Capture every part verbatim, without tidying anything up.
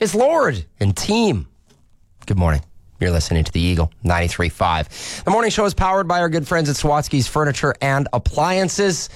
It's Lord and team. Good morning. You're listening to The Eagle, ninety-three point five. The morning show is powered by our good friends at Swatsky's Furniture and Appliances.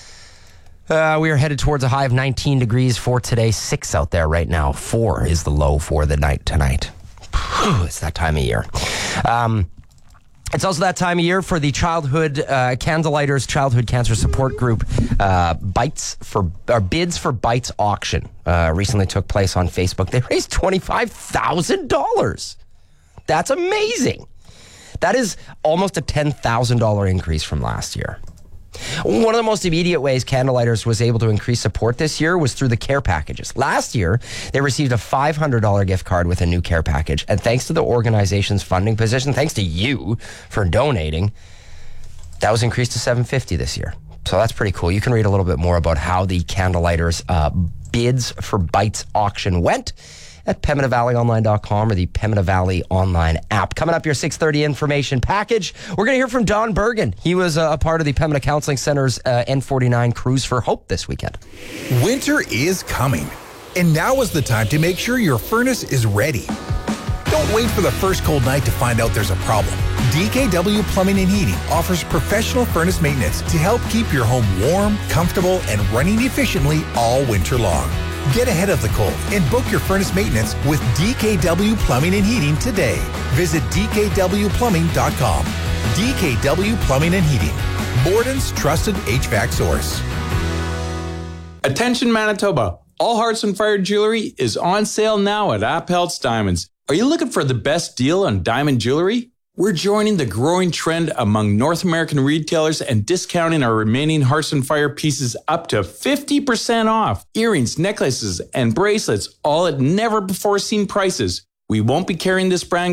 Uh, we are headed towards a high of nineteen degrees for today. Six out there right now. Four is the low for the night tonight. Whew, it's that time of year. Um, it's also that time of year for the childhood uh, Candlelighters Childhood Cancer Support Group uh, bites for or bids for bites auction. Uh, recently took place on Facebook. They raised twenty-five thousand dollars. That's amazing. That is almost a ten thousand dollars increase from last year. One of the most immediate ways Candlelighters was able to increase support this year was through the care packages. Last year, they received a five hundred dollars gift card with a new care package. And thanks to the organization's funding position, thanks to you for donating, that was increased to seven hundred fifty dollars this year. So that's pretty cool. You can read a little bit more about how the Candlelighters uh, bids for bites auction went at Pembina Valley Online dot com or the Pembina Valley Online app. Coming up, your six thirty information package. We're going to hear from Don Bergen. He was uh, a part of the Pembina Counseling Center's uh, N forty-nine Cruise for Hope this weekend. Winter is coming, and now is the time to make sure your furnace is ready. Don't wait for the first cold night to find out there's a problem. D K W Plumbing and Heating offers professional furnace maintenance to help keep your home warm, comfortable, and running efficiently all winter long. Get ahead of the cold and book your furnace maintenance with D K W Plumbing and Heating today. Visit D K W plumbing dot com. D K W Plumbing and Heating, Borden's trusted H V A C source. Attention Manitoba, all Hearts and Fire jewelry is on sale now at Appelt's Diamonds. Are you looking for the best deal on diamond jewelry? We're joining the growing trend among North American retailers and discounting our remaining Hearts and Fire pieces up to fifty percent off. Earrings, necklaces, and bracelets, all at never-before-seen prices. We won't be carrying this brand